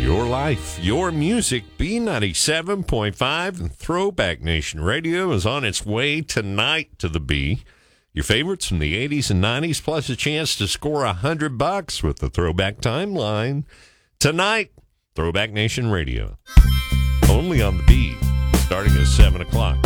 Your life, your music, B97.5 and Throwback Nation Radio is on its way tonight to the B. Your favorites from the 80s and 90s, plus a chance to score $100 with the Throwback Timeline. Tonight, Throwback Nation Radio. Only on the B, starting at 7 o'clock.